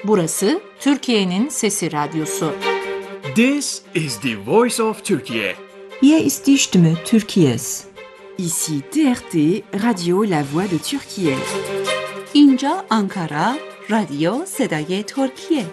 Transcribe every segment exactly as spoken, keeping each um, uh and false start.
Burası Türkiye'nin Sesi Radyosu. This is the voice of Turkey. Hier ist die Stimme Türkiye's. Ici T R T, Radio La Voix de Türkiye. اینجا آنکارا، رادیو صدای ترکیه.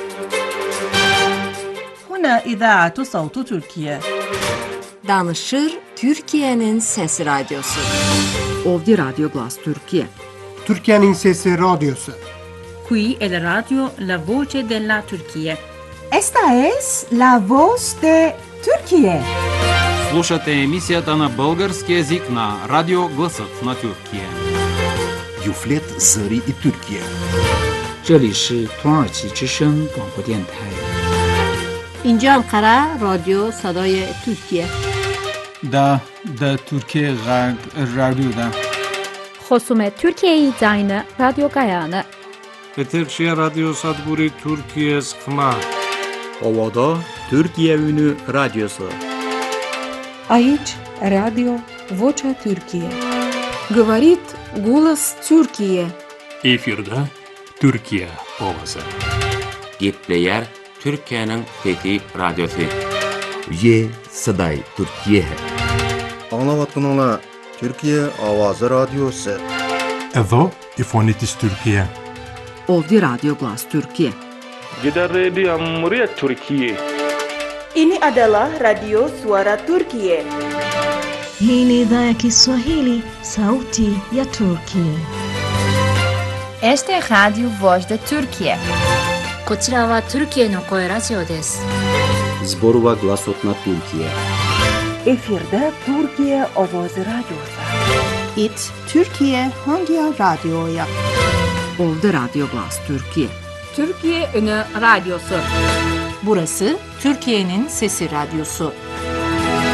هنا إذاعة صوت تركيا. Danışır Türkiye'nin Sesi Radyosu. Ovdje Radio Glas Türkiye. Türkiye'nin Sesi Radyosu. Qui è la radio La Voce della Turchia. Esta es la voz de Türkiye. Слушате емисията на български език на Радио Гласът на Türkiye. Юфлет Зари и Türkiye. 这里是土耳其之声广播电台。 اینجا انقره رادیو صدای ترکیه. دا دا ترکیه غرب رادیو دا. خصوم ترکیه زاین رادیو گایانه. Eterşehir Radyo Sadburi Türkiye Skma. Ovada Türkiye Ünü Radyosu. Aici Radio Vocea Türkiye. Говорит голос Türkiye. Efirde Türkiye ovası. Gitleyer Türkiye'nin Fethi Radyosu. Ye Saday Türkiye hai. Anlavatkanlar Türkiye Avazı Radyosu. Evo İfonitis Türkiye. Ovdje Radio Glas Türkiye. Gider Radio Muryat Türkiye. Ini adalah Radio Suara Turkiye. Hii ni idhaa ya Kiswahili, sauti ya Turkiye. Este es Radio Voz de Turkiye. こちらはトルキエの声ラジオです。 Zborova Glasot na Türkiye. Efirde Türkiye Ovoz Radyosu. It Türkiye Hangi Radyo'ya? Ovdje Radio Glas Türkiye. Türkiye Ünü Radyosu. Burası Türkiye'nin Sesi Radyosu.